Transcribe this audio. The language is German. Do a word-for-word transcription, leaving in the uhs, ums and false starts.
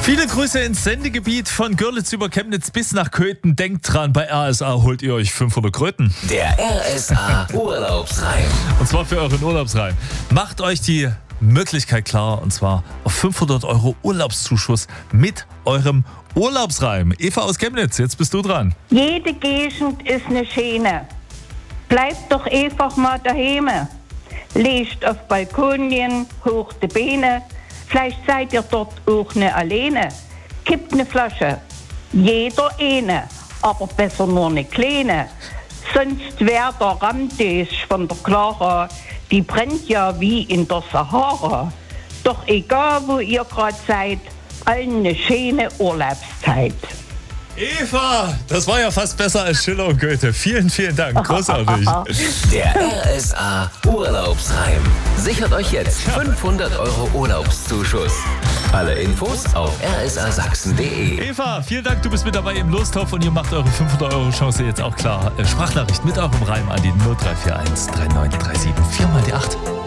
Viele Grüße ins Sendegebiet von Görlitz über Chemnitz bis nach Köthen. Denkt dran, bei R S A holt ihr euch fünfhundert Kröten. Der R S A Urlaubsreim. Und zwar für euren Urlaubsreim. Macht euch die Möglichkeit klar, und zwar auf fünfhundert Euro Urlaubszuschuss mit eurem Urlaubsreim. Eva aus Chemnitz, jetzt bist du dran. Jede Gegend ist eine schöne. Bleibt doch einfach mal daheim. Legt auf Balkonien hoch die Beine. Vielleicht seid ihr dort auch nicht alleine. Kippt eine Flasche, jeder eine, aber besser nur eine kleine. Sonst wär der Ramtisch von der Clara, die brennt ja wie in der Sahara. Doch egal, wo ihr gerade seid, allen eine schöne Urlaubszeit. Eva, das war ja fast besser als Schiller und Goethe. Vielen, vielen Dank. Großartig. Der R S A Urlaubsreim. Sichert euch jetzt fünfhundert Euro Urlaubszuschuss. Alle Infos auf r s a sachsen punkt d e. Eva, vielen Dank. Du bist mit dabei im Lostopf und ihr macht eure fünfhundert Euro Chance jetzt auch klar. Sprachnachricht mit eurem Reim an die null drei vier eins drei neun drei sieben vier mal die acht.